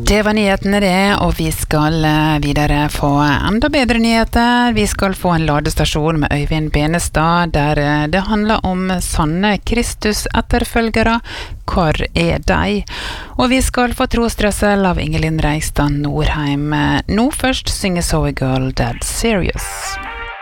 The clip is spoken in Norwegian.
Det var nyhetene det, og vi skal videre få enda bedre nyheter. Vi skal få en ladestasjon med Øyvind Benestad, der det handler om sanne Kristus-etterfølgere. Hvor de? Og vi skal få trostrøssel av Ingelin Reistad Norheim. Nå først synger Zoe Girl Dead Serious.